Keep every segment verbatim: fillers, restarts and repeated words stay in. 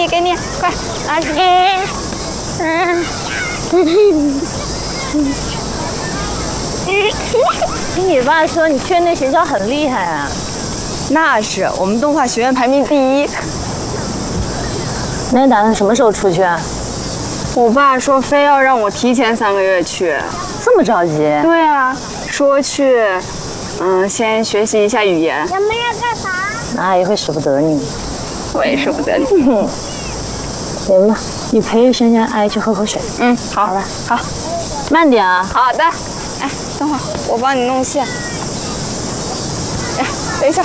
你，给你，快拿去。嗯。 听你爸说你去那学校很厉害啊。 那是，我们动画学院排名第一。 那你打算什么时候出去啊？ 我爸说非要让我提前三个月去。 这么着急？ 对啊，说去，嗯，先学习一下语言。 咱们要干啥？ 那阿姨会舍不得你。 我也舍不得你。 行吧，你陪着珊珊阿姨去喝口水。 嗯，好， 好吧， 好， 慢点啊。 好的。哎，等会儿我帮你弄线。哎，等一下。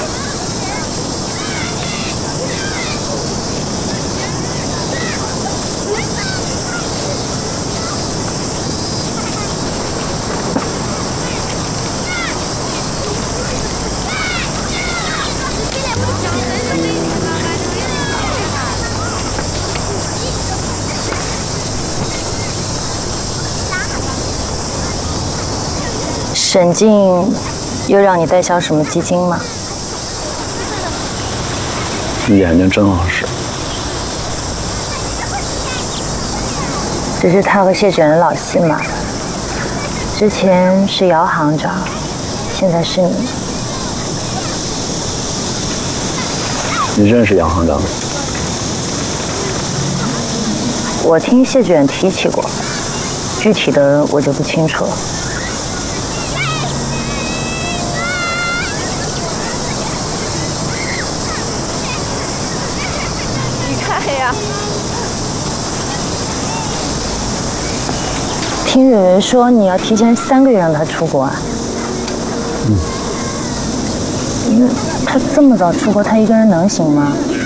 沈静又让你代销什么基金吗？ 你眼睛真好使。 这是他和谢卷的老戏码。之前是姚行长，现在是你。 你认识杨行长？ 我听谢卷提起过，具体的我就不清楚了。听蕊蕊说你要提前三个月让他出国啊？ 嗯。 那他这么早出国，他一个人能行吗？